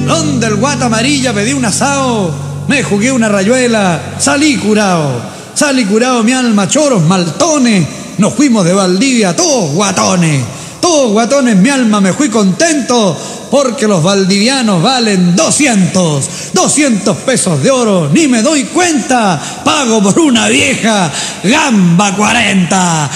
Donde el guata amarilla pedí un asado, me jugué una rayuela, salí curado mi alma, choros, maltones, nos fuimos de Valdivia, todos guatones, mi alma, me fui contento, porque los valdivianos valen 200 pesos de oro, ni me doy cuenta, pago por una vieja gamba 40.